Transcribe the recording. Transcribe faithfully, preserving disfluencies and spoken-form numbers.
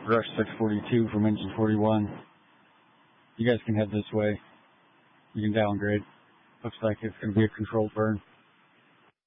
Rush six forty-two from engine forty-one. You guys can head this way. You can downgrade. Looks like it's going to be a controlled burn.